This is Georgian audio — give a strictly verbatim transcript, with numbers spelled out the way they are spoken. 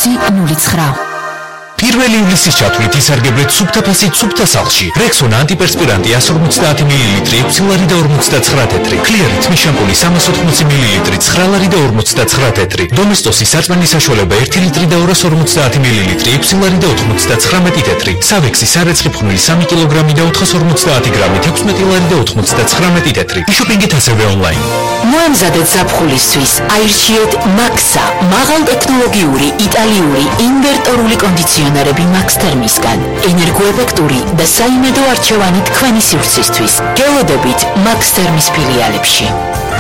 ოცი ნული ცხრა. პირველი ივლისის ჩათვლით ისარგებლეთ სუფთაფასით სუფთა სახლში. Rexona ანტიპერსპირანტი εκατს ორმოცდაათი მილილიტრი ექვსი ლარი და ორმოცდაცხრა თეთრი. Clear თმის შამპუნი სამას ოთხმოცი მილილიტრი ცხრა ლარი და ორმოცდაცხრა თეთრი. Domestos-ის სარწყმის საშუალება ერთი ლიტრი და ორას ორმოცდაათი მილილიტრი ექვსი ლარი და ოთხმოცდაცხრამეტი თეთრი. Savexi სარეცხი ფხვნილი სამი კილოგრამი და ოთხას ორმოცდაათი გრამით ექვსმეტი ლარი და ოთხმოცდაცხრამეტი თეთრი. Იშოპინგით ასევე ონლაინ. მოემზადეთ ზაფხულისთვის. აირჩიეთ Maxa, მაღალტექნოლოგიური იტალიური ინვერტორული კონდიციონერები Max Thermis-გან. ენერგოეფექტური და საიმედო არჩევანი თქვენი სივრცისთვის. გელოდებით Max Thermis ფილიალებში.